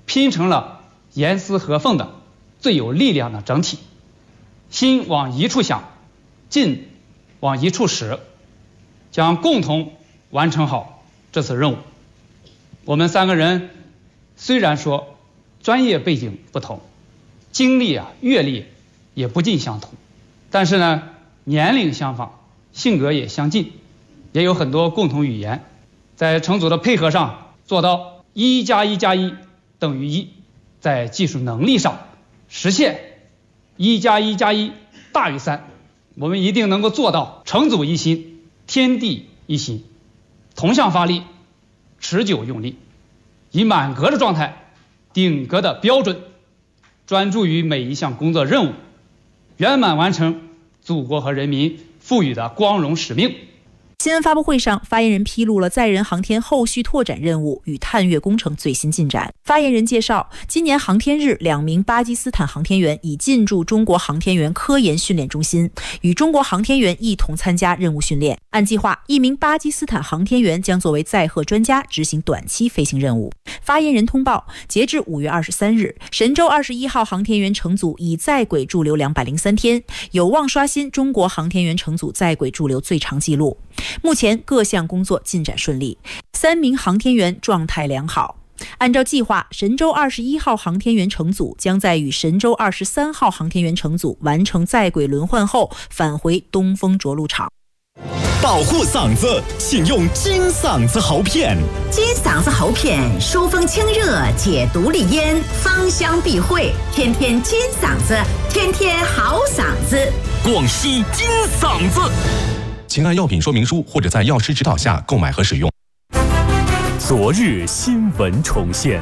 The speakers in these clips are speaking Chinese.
拼成了严丝合缝的最有力量的整体。心往一处想，劲往一处使，将共同完成好这次任务。我们3个人虽然说专业背景不同，经历阅历也不尽相同，但是呢，年龄相仿，性格也相近，也有很多共同语言。在成组的配合上做到1+1+1等于1，在技术能力上实现1+1+1大于3。我们一定能够做到成组一心，天地一心，同向发力，持久用力，以满格的状态，顶格的标准，专注于每一项工作任务，圆满完成祖国和人民赋予的光荣使命。 新闻发布会上，发言人披露了载人航天后续拓展任务与探月工程最新进展。发言人介绍，今年航天日，2名巴基斯坦航天员已进驻中国航天员科研训练中心，与中国航天员一同参加任务训练。按计划，1名巴基斯坦航天员将作为载荷专家执行短期飞行任务。发言人通报，截至5月23日，神舟21号航天员乘组已在轨驻留203天，有望刷新中国航天员乘组在轨驻留最长纪录。目前各项工作进展顺利，3名航天员状态良好。按照计划，神舟21号航天员乘组将在与神舟23号航天员乘组完成在轨轮换后返回东风着陆场。 保护嗓子，请用金嗓子喉片。 金嗓子喉片疏风清热，解毒利咽，芳香避秽，天天金嗓子，天天好嗓子。 广西金嗓子。请按药品说明书或者在药师指导下购买和使用。 昨日新闻重现。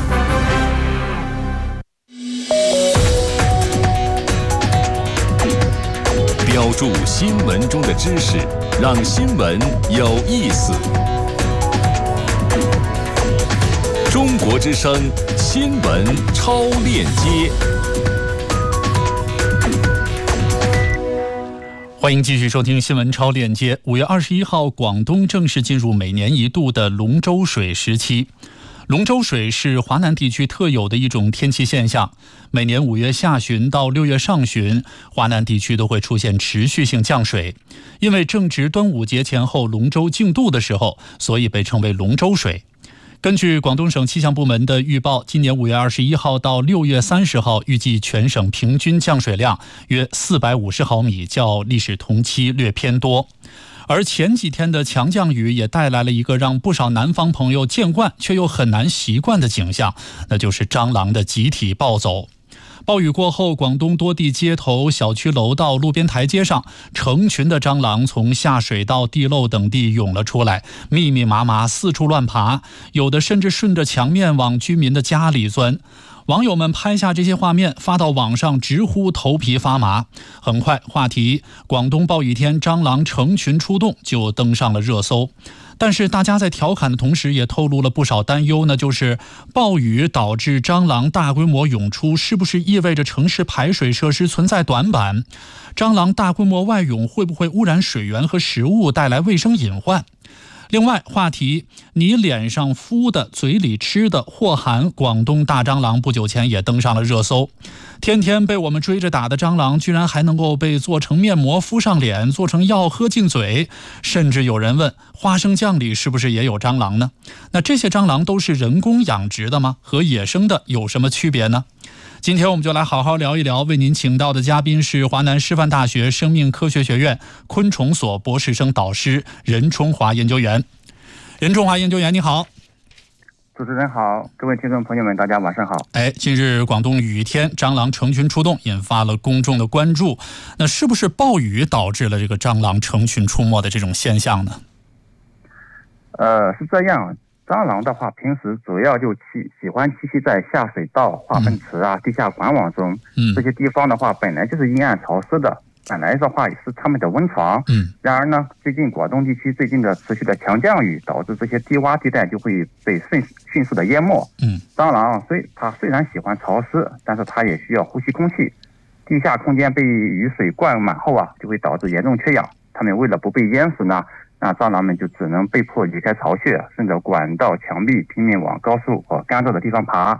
标注新闻中的知识，让新闻有意思。中国之声新闻超链接。欢迎继续收听新闻超链接。5月21号，广东正式进入每年一度的龙舟水时期。龙舟水是华南地区特有的一种天气现象，每年5月下旬到6月上旬，华南地区都会出现持续性降水。因为正值端午节前后龙舟竞渡的时候，所以被称为龙舟水。根据广东省气象部门的预报，今年5月21号到6月30号，预计全省平均降水量约450毫米，较历史同期略偏多。而前几天的强降雨也带来了一个让不少南方朋友见惯却又很难习惯的景象，那就是蟑螂的集体暴走。暴雨过后，广东多地街头、小区楼道、路边台阶上，成群的蟑螂从下水道、地漏等地涌了出来，密密麻麻四处乱爬，有的甚至顺着墙面往居民的家里钻。网友们拍下这些画面发到网上，直呼头皮发麻。很快，话题广东暴雨天蟑螂成群出动就登上了热搜。但是大家在调侃的同时也透露了不少担忧，那就是暴雨导致蟑螂大规模涌出，是不是意味着城市排水设施存在短板？蟑螂大规模外涌会不会污染水源和食物，带来卫生隐患？另外，话题你脸上敷的、嘴里吃的或含广东大蟑螂不久前也登上了热搜。天天被我们追着打的蟑螂，居然还能够被做成面膜敷上脸，做成药喝进嘴。甚至有人问，花生酱里是不是也有蟑螂呢？那这些蟑螂都是人工养殖的吗？和野生的有什么区别呢？今天我们就来好好聊一聊，为您请到的嘉宾是华南师范大学生命科学学院昆虫所博士生导师任冲华研究员。任冲华研究员，你好。 主持人好，各位听众朋友们，大家晚上好。 近日广东雨天，蟑螂成群出动，引发了公众的关注。那是不是暴雨导致了这个蟑螂成群出没的这种现象呢？ 是这样。蟑螂的话，平时主要就喜欢栖息在下水道、化粪池啊、地下管网中。这些地方的话，本来就是阴暗潮湿的，本来的话也是它们的温床。然而呢，最近广东地区最近的持续的强降雨，导致这些低洼地带就会被迅速的淹没。蟑螂它虽然喜欢潮湿，但是它也需要呼吸空气。地下空间被雨水灌满后啊，就会导致严重缺氧。它们为了不被淹死呢，那蟑螂们就只能被迫离开巢穴，顺着管道、墙壁拼命往高处或干燥的地方爬。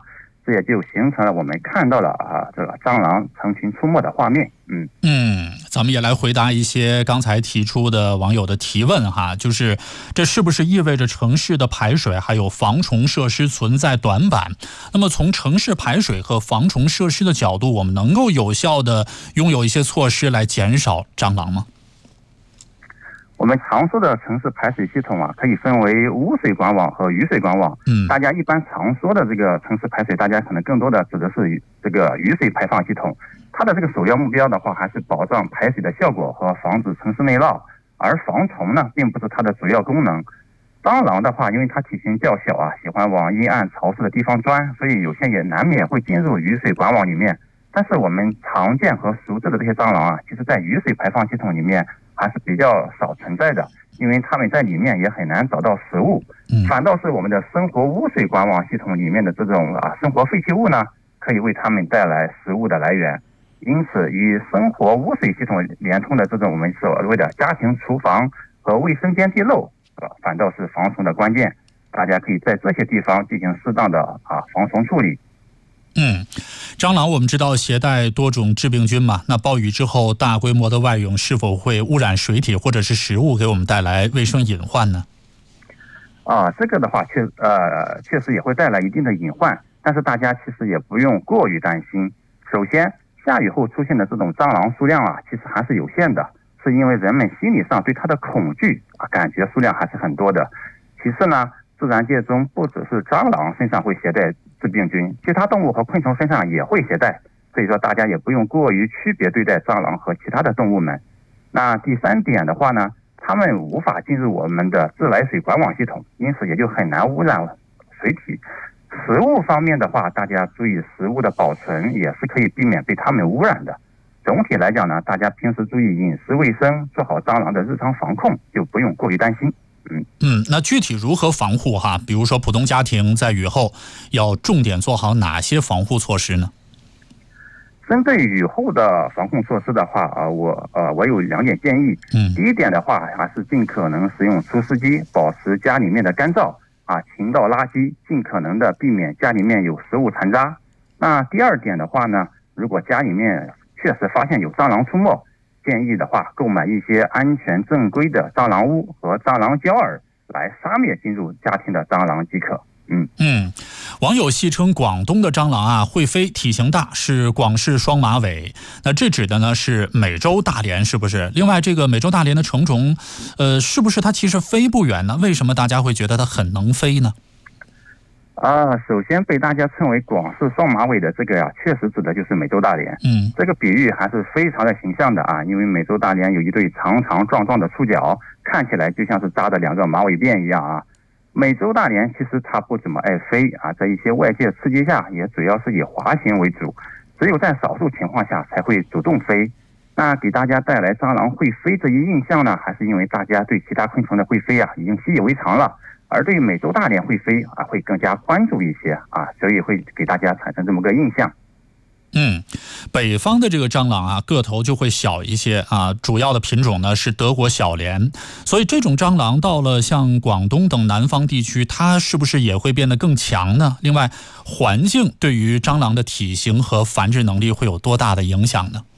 这也就形成了我们看到了这个蟑螂成群出没的画面。 咱们也来回答一些刚才提出的网友的提问哈，就是这是不是意味着城市的排水还有防虫设施存在短板？那么从城市排水和防虫设施的角度，我们能够有效的拥有一些措施来减少蟑螂吗？ 我们常说的城市排水系统可以分为污水管网和雨水管网。大家一般常说的这个城市排水，大家可能更多的指的是这个雨水排放系统。它的这个首要目标的话，还是保障排水的效果和防止城市内涝，而防虫呢，并不是它的主要功能。蟑螂的话，因为它体型较小喜欢往阴暗潮湿的地方钻，所以有些也难免会进入雨水管网里面。但是我们常见和熟知的这些蟑螂其实在雨水排放系统里面还是比较少存在的，因为它们在里面也很难找到食物。反倒是我们的生活污水管网系统里面的这种生活废弃物呢，可以为它们带来食物的来源。因此，与生活污水系统连通的这种我们所谓的家庭厨房和卫生间地漏，反倒是防虫的关键。大家可以在这些地方进行适当的防虫处理。 蟑螂我们知道携带多种致病菌嘛，那暴雨之后大规模的外涌是否会污染水体或者是食物，给我们带来卫生隐患呢？ 这个的话确实也会带来一定的隐患，但是大家其实也不用过于担心。首先，下雨后出现的这种蟑螂数量其实还是有限的，是因为人们心理上对它的恐惧感觉数量还是很多的。其次呢，自然界中不只是蟑螂身上会携带致病菌，其他动物和昆虫身上也会携带，所以说大家也不用过于区别对待蟑螂和其他的动物们。那第三点的话呢，它们无法进入我们的自来水管网系统，因此也就很难污染水体。食物方面的话，大家注意食物的保存，也是可以避免被它们污染的。总体来讲呢，大家平时注意饮食卫生，做好蟑螂的日常防控，就不用过于担心。 那具体如何防护比如说普通家庭在雨后要重点做好哪些防护措施呢？ 针对雨后的防控措施的话我有2点建议。第一点的话，还是尽可能使用除湿机，保持家里面的干燥勤倒垃圾，尽可能的避免家里面有食物残渣。那第二点的话呢，如果家里面确实发现有蟑螂出没，建议的话购买一些安全正规的蟑螂屋和蟑螂胶饵来杀灭进入家庭的蟑螂即可。 网友戏称广东的蟑螂会飞，体型大，是广式双马尾。那这指的呢是美洲大蠊，是不是？另外，这个美洲大蠊的成种，是不是它其实飞不远呢？为什么大家会觉得它很能飞呢？ 首先被大家称为广式双马尾的这个确实指的就是美洲大蠊。这个比喻还是非常的形象的因为美洲大蠊有一对长长壮壮的触角，看起来就像是扎的2个马尾辫一样美洲大蠊其实它不怎么爱飞在一些外界刺激下，也主要是以滑行为主，只有在少数情况下才会主动飞。那给大家带来蟑螂会飞这一印象呢，还是因为大家对其他昆虫的会飞已经习以为常了，而对于美洲大蠊会飞会更加关注一些所以会给大家产生这么个印象。 北方的这个蟑螂个头就会小一些主要的品种呢是德国小蠊，所以这种蟑螂到了像广东等南方地区，它是不是也会变得更强呢？另外，环境对于蟑螂的体型和繁殖能力会有多大的影响呢？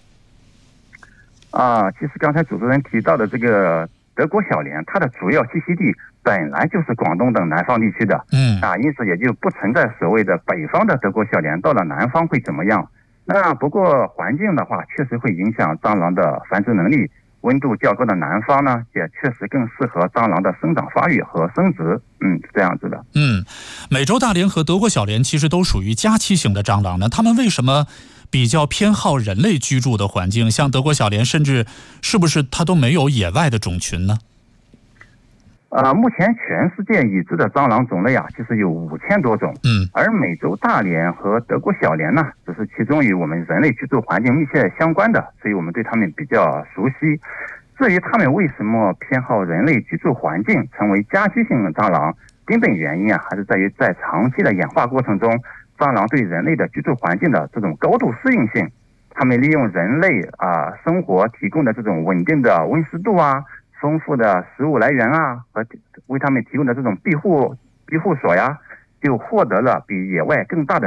其实刚才主持人提到的这个德国小蠊，它的主要栖息地本来就是广东等南方地区的，因此也就不存在所谓的北方的德国小蠊到了南方会怎么样。那不过环境的话，确实会影响蟑螂的繁殖能力。温度较高的南方呢，也确实更适合蟑螂的生长发育和生殖。是这样子的。 美洲大蠊和德国小蠊其实都属于家栖型的蟑螂呢，它们为什么比较偏好人类居住的环境？像德国小蠊，甚至是不是它都没有野外的种群呢？ 目前全世界已知的蟑螂种类其实有5000多种。而美洲大蠊和德国小蠊呢，只是其中与我们人类居住环境密切相关的，所以我们对它们比较熟悉。至于它们为什么偏好人类居住环境，成为家居性的蟑螂，根本原因还是在于在长期的演化过程中，蟑螂对人类的居住环境的这种高度适应性。它们利用人类生活提供的这种稳定的温湿度丰富的食物来源和为他们提供的这种庇护所就获得了比野外更大的